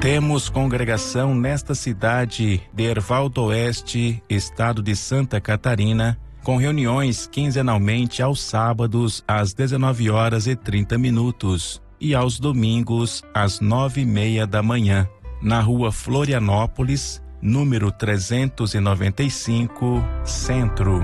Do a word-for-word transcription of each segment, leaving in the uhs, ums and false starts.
Temos congregação nesta cidade de Herval do Oeste, estado de Santa Catarina, com reuniões quinzenalmente aos sábados às dezenove horas e trinta minutos e aos domingos às nove e meia da manhã, na rua Florianópolis, número trezentos e noventa e cinco, Centro.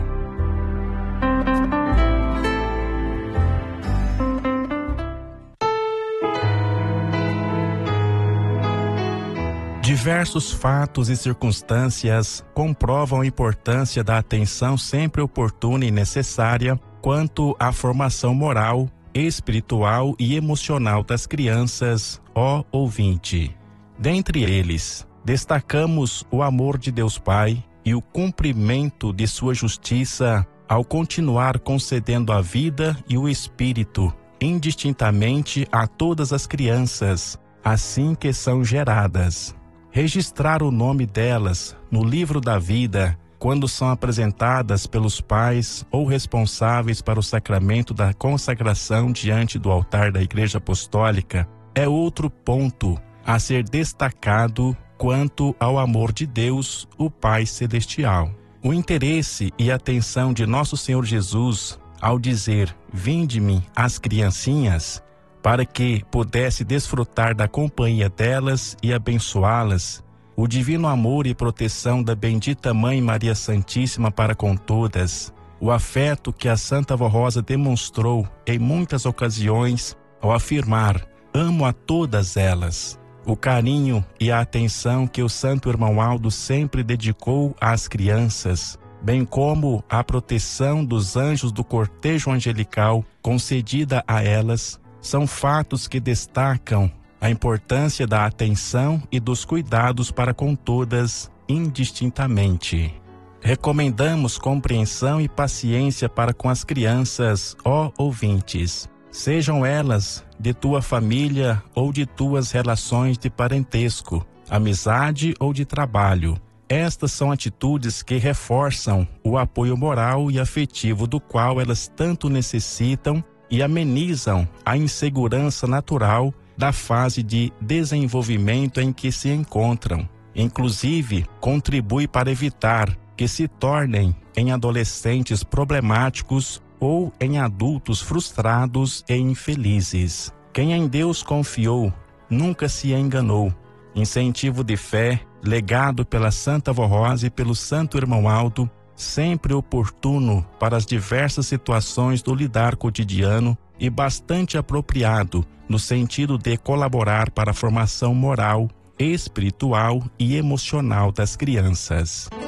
Diversos fatos e circunstâncias comprovam a importância da atenção sempre oportuna e necessária quanto à formação moral, espiritual e emocional das crianças, ó ouvinte. Dentre eles, destacamos o amor de Deus Pai e o cumprimento de sua justiça ao continuar concedendo a vida e o espírito indistintamente a todas as crianças, assim que são geradas. Registrar o nome delas no livro da vida quando são apresentadas pelos pais ou responsáveis para o sacramento da consagração diante do altar da Igreja Apostólica é outro ponto a ser destacado quanto ao amor de Deus, o Pai Celestial. O interesse e atenção de Nosso Senhor Jesus ao dizer: "Vinde-me as criancinhas", para que pudesse desfrutar da companhia delas e abençoá-las, o divino amor e proteção da bendita Mãe Maria Santíssima para com todas, o afeto que a Santa Avó Rosa demonstrou em muitas ocasiões ao afirmar: "Amo a todas elas", o carinho e a atenção que o Santo Irmão Aldo sempre dedicou às crianças, bem como a proteção dos anjos do cortejo angelical concedida a elas, são fatos que destacam a importância da atenção e dos cuidados para com todas indistintamente. Recomendamos compreensão e paciência para com as crianças, ó ouvintes, sejam elas de tua família ou de tuas relações de parentesco, amizade ou de trabalho. Estas são atitudes que reforçam o apoio moral e afetivo do qual elas tanto necessitam e amenizam a insegurança natural da fase de desenvolvimento em que se encontram. Inclusive, contribui para evitar que se tornem em adolescentes problemáticos ou em adultos frustrados e infelizes. Quem em Deus confiou nunca se enganou. Incentivo de fé, legado pela Santa Avó Rosa e pelo Santo Irmão Aldo, sempre oportuno para as diversas situações do lidar cotidiano e bastante apropriado no sentido de colaborar para a formação moral, espiritual e emocional das crianças.